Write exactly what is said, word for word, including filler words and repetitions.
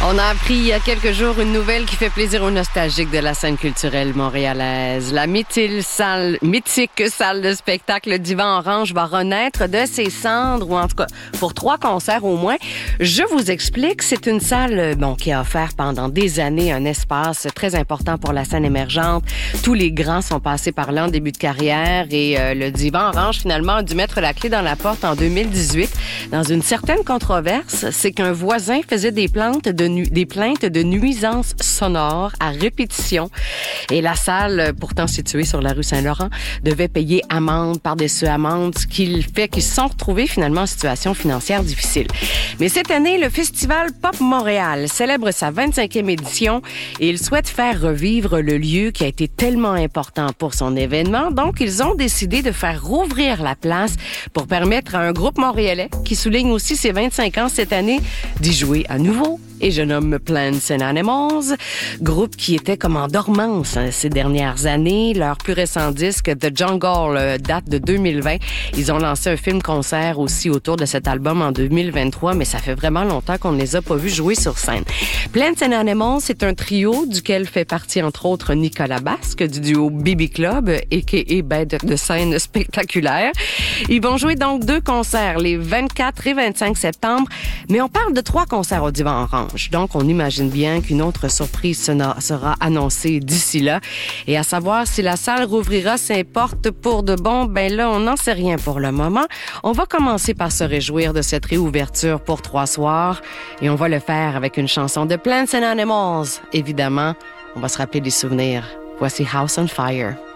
On a appris il y a quelques jours une nouvelle qui fait plaisir aux nostalgiques de la scène culturelle montréalaise. La mythique salle, mythique salle de spectacle Divan Orange va renaître de ses cendres, ou en tout cas pour trois concerts au moins. Je vous explique, c'est une salle bon, qui a offert pendant des années un espace très important pour la scène émergente. Tous les grands sont passés par là en début de carrière et euh, le Divan Orange finalement a dû mettre la clé dans la porte en deux mille dix-huit. Dans une certaine controverse, c'est qu'un voisin faisait des plantes de nu- des plaintes de nuisances sonores à répétition. Et la salle, pourtant située sur la rue Saint-Laurent, devait payer amende par-dessus amende, ce qui fait qu'ils se sont retrouvés finalement en situation financière difficile. Mais cette année, le Festival Pop Montréal célèbre sa vingt-cinquième édition et il souhaite faire revivre le lieu qui a été tellement important pour son événement. Donc, ils ont décidé de faire rouvrir la place pour permettre à un groupe montréalais qui souligne aussi ses vingt-cinq ans cette année d'y jouer à nouveau. Et je nomme Plants and Animals, groupe qui était comme en dormance hein, ces dernières années. Leur plus récent disque, The Jungle, euh, date de deux mille vingt. Ils ont lancé un film-concert aussi autour de cet album en deux mille vingt-trois, mais ça fait vraiment longtemps qu'on ne les a pas vus jouer sur scène. Plants and Animals, c'est un trio duquel fait partie entre autres Nicolas Basque du duo B B Club, a k a bête de scène spectaculaire. Ils vont jouer donc deux concerts, les vingt-quatre et vingt-cinq septembre, mais on parle de trois concerts au Divan Orange. Donc, on imagine bien qu'une autre surprise sera annoncée d'ici là. Et à savoir si la salle rouvrira ses portes pour de bon, ben là, on n'en sait rien pour le moment. On va commencer par se réjouir de cette réouverture pour trois soirs. Et on va le faire avec une chanson de Plants and Animals. Évidemment, on va se rappeler des souvenirs. Voici House on Fire.